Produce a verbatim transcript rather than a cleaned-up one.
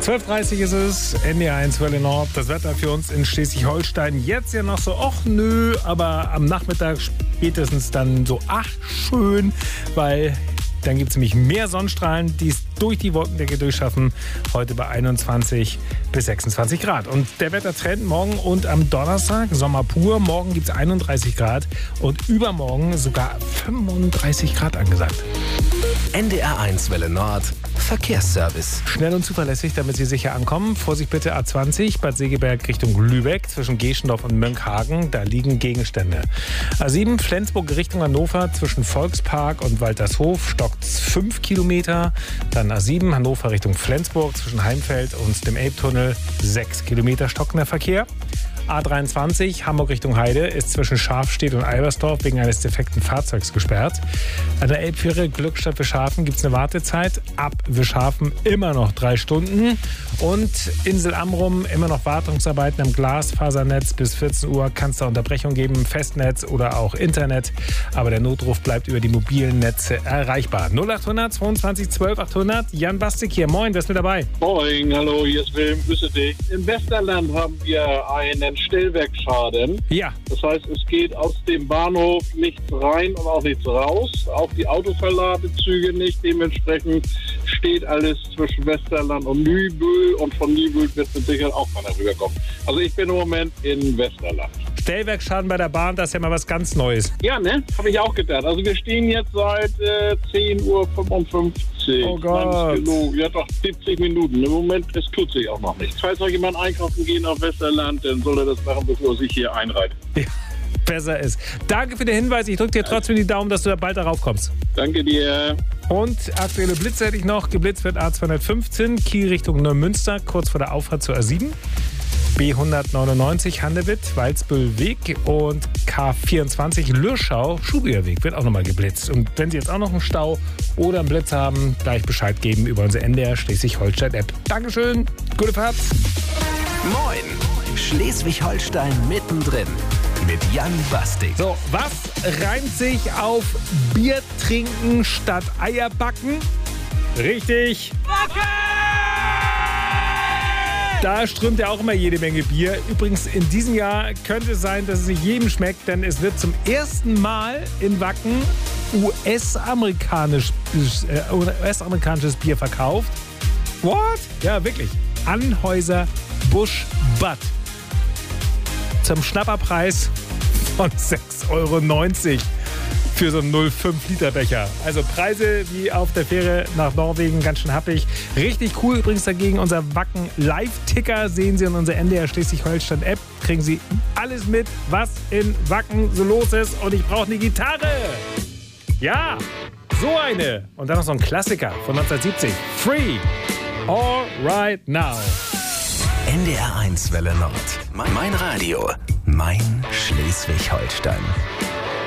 zwölf Uhr dreißig ist es, N D R eins Welle Nord. Das Wetter für uns in Schleswig-Holstein jetzt ja noch so, ach nö, aber am Nachmittag spätestens dann so, ach schön, weil dann gibt es nämlich mehr Sonnenstrahlen, die es durch die Wolkendecke durchschaffen. Heute bei einundzwanzig bis sechsundzwanzig Grad. Und der Wettertrend morgen und am Donnerstag, Sommer pur. Morgen gibt es einunddreißig Grad und übermorgen sogar fünfunddreißig Grad angesagt. N D R eins Welle Nord, Verkehrsservice. Schnell und zuverlässig, damit Sie sicher ankommen. Vorsicht bitte A zwanzig, Bad Segeberg Richtung Lübeck, zwischen Geschendorf und Mönckehagen. Da liegen Gegenstände. A sieben, Flensburg Richtung Hannover, zwischen Volkspark und Waltershof, stockt fünf Kilometer. Dann A sieben, Hannover Richtung Flensburg, zwischen Heimfeld und dem Elbtunnel, sechs Kilometer stockender Verkehr. A dreiundzwanzig, Hamburg Richtung Heide, ist zwischen Scharfstedt und Albersdorf wegen eines defekten Fahrzeugs gesperrt. An der Elbfähre Glückstadt Wischhafen gibt es eine Wartezeit. Ab Wischhafen immer noch drei Stunden. Und Insel Amrum immer noch Wartungsarbeiten am Glasfasernetz. Bis vierzehn Uhr kann es da Unterbrechung geben, Festnetz oder auch Internet. Aber der Notruf bleibt über die mobilen Netze erreichbar. null achthundert zweiundzwanzig zwölf achthundert. Jan Bastik hier. Moin, wer ist mit dabei? Moin, hallo, hier ist Wilm. Grüße dich. Im Westerland haben wir einen Stellwerksschaden. Ja. Das heißt, es geht aus dem Bahnhof nichts rein und auch nichts raus. Auch die Autoverladezüge nicht. Dementsprechend steht alles zwischen Westerland und Nübel. Und von Nübel wird mit Sicherheit auch keiner rüberkommen. Also ich bin im Moment in Westerland. Stellwerksschaden bei der Bahn, das ist ja mal was ganz Neues. Ja, ne? Habe ich auch gedacht. Also wir stehen jetzt seit äh, zehn Uhr fünfundfünfzig. Oh Gott. Ja doch, siebzig Minuten. Im Moment, es tut sich auch noch nichts. Falls noch jemand einkaufen gehen auf Westerland, dann soll er das machen, bevor er sich hier einreiht. Ja, besser ist. Danke für den Hinweis. Ich drücke dir trotzdem die Daumen, dass du da bald darauf kommst. Danke dir. Und aktuelle Blitze hätte ich noch. Geblitzt wird A zweihundertfünfzehn, Kiel Richtung Neumünster, kurz vor der Auffahrt zur A sieben. B hundertneunundneunzig Handewitt, Walsbüllweg und K vierundzwanzig Lürschau, Schubierweg wird auch nochmal geblitzt. Und wenn Sie jetzt auch noch einen Stau oder einen Blitz haben, gleich Bescheid geben über unsere N D R Schleswig-Holstein-App. Dankeschön, gute Fahrt. Moin, Schleswig-Holstein mittendrin mit Jan Bastik. So, was reimt sich auf Bier trinken statt Eier backen? Richtig. Backen! Da strömt ja auch immer jede Menge Bier. Übrigens, in diesem Jahr könnte es sein, dass es nicht jedem schmeckt, denn es wird zum ersten Mal in Wacken U S-amerikanisch, äh, U S-amerikanisches Bier verkauft. What? Ja, wirklich. Anheuser Busch Bud. Zum Schnapperpreis von sechs Euro neunzig für so einen null Komma fünf Liter Becher. Also Preise wie auf der Fähre nach Norwegen, ganz schön happig. Richtig cool übrigens dagegen, unser Wacken Live-Ticker sehen Sie in unserer N D R Schleswig-Holstein-App. Kriegen Sie alles mit, was in Wacken so los ist. Und ich brauche eine Gitarre. Ja, so eine. Und dann noch so ein Klassiker von neunzehnhundertsiebzig. Free. All right now. N D R eins Welle Nord. Mein Radio. Mein Schleswig-Holstein.